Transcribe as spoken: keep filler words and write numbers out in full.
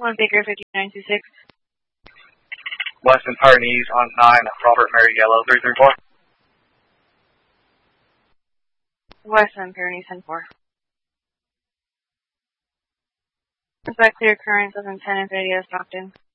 one Baker fifty-nine two six. Weston Pyrenees on nine, Robert Mary Yellow three three four. Weston Pyrenees ten four. Suspect clear currents of ten Infinity of Stockton.